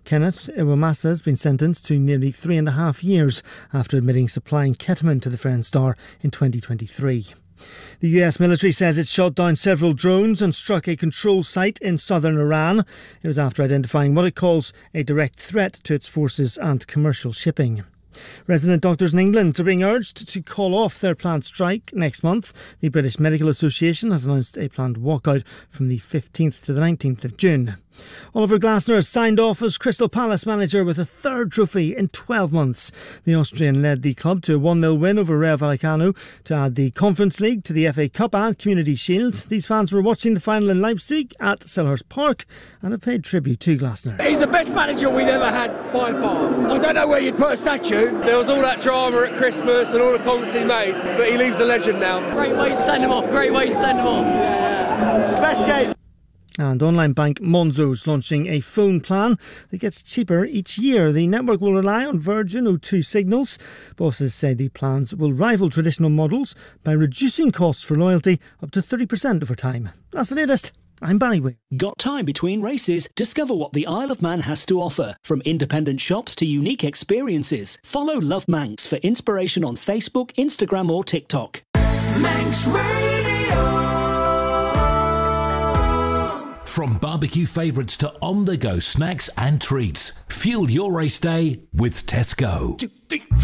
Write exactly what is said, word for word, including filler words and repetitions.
Kenneth Iwamasa has been sentenced to nearly three and a half years after admitting supplying ketamine to the Friends star in twenty twenty-three. The U S military says it shot down several drones and struck a control site in southern Iran. It was after identifying what it calls a direct threat to its forces and commercial shipping. Resident doctors in England are being urged to call off their planned strike next month. The British Medical Association has announced a planned walkout from the fifteenth to the nineteenth of June. Oliver Glasner has signed off as Crystal Palace manager with a third trophy in twelve months. The Austrian led the club to a one nil win over Rayo Vallecano to add the Conference League to the F A Cup and Community Shield. These fans were watching the final in Leipzig at Selhurst Park and have paid tribute to Glasner. He's the best manager we've ever had by far. I don't know where you'd put a statue. There was all that drama at Christmas and all the comments he made, but he leaves a legend now. Great way to send him off, great way to send him off. Yeah. Best game. And online bank Monzo is launching a phone plan that gets cheaper each year. The network will rely on Virgin O two signals. Bosses say the plans will rival traditional models by reducing costs for loyalty up to thirty percent over time. That's the latest. I'm Barry Weir. Got time between races? Discover what the Isle of Man has to offer. From independent shops to unique experiences. Follow Love Manx for inspiration on Facebook, Instagram or TikTok. Manx Radio. From barbecue favourites to on-the-go snacks and treats. Fuel your race day with Tesco.